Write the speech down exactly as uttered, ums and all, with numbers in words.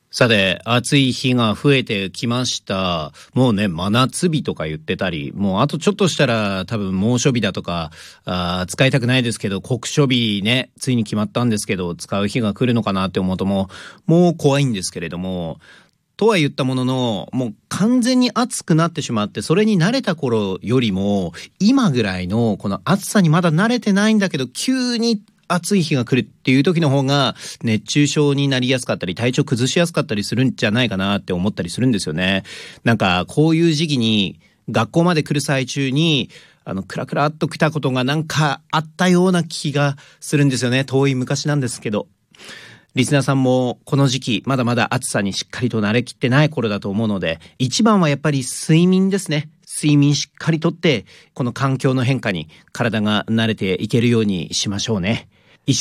さて、暑い日が増えてきました。もうね、真夏日とか言ってたり、もうあとちょっとしたら多分猛暑日だとか、あ使いたくないですけど、酷暑日ね、ついに決まったんですけど、使う日が来るのかなって思うともう、もう怖いんですけれども、とは言ったものの、もう完全に暑くなってしまって、それに慣れた頃よりも、今ぐらいのこの暑さにまだ慣れてないんだけど、急に暑い日が来るっていう時の方が熱中症になりやすかったり体調崩しやすかったりするんじゃないかなって思ったりするんですよね。なんかこういう時期に学校まで来る最中にあのクラクラっと来たことがなんかあったような気がするんですよね。遠い昔なんですけど。リスナーさんもこの時期まだまだ暑さにしっかりと慣れきってない頃だと思うので、一番はやっぱり睡眠ですね。睡眠しっかりとってこの環境の変化に体が慣れていけるようにしましょうね。